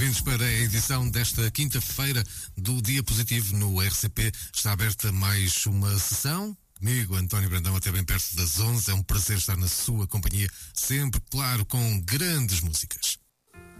Bem-vindos para a edição desta quinta-feira do Dia Positivo no RCP. Está aberta mais uma sessão. Comigo, António Brandão, até bem perto das 11. É um prazer estar na sua companhia, sempre, claro, com grandes músicas.